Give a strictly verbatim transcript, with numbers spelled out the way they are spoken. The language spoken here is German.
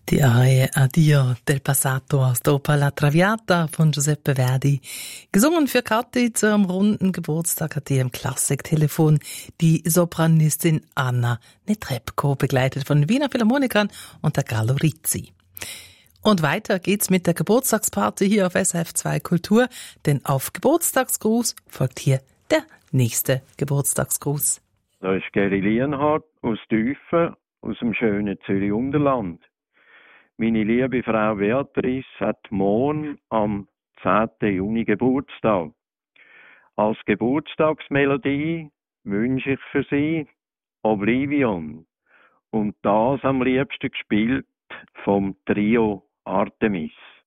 Die Arie Addio del Passato aus der Oper La Traviata von Giuseppe Verdi. Gesungen für Kathi zu ihrem runden Geburtstag hat die im Klassiktelefon die Sopranistin Anna Netrebko, begleitet von den Wiener Philharmonikern und der Gallo Rizzi. Und weiter geht's mit der Geburtstagsparty hier auf S R F zwei Kultur, denn auf Geburtstagsgruß folgt hier der nächste Geburtstagsgruß. Da ist Geri Lienhardt aus Tüfen, aus dem schönen Zürich-Unterland. Meine liebe Frau Beatrice hat morgen am zehnten Juni Geburtstag. Als Geburtstagsmelodie wünsche ich für sie Oblivion und das am liebsten gespielt vom Trio Artemis.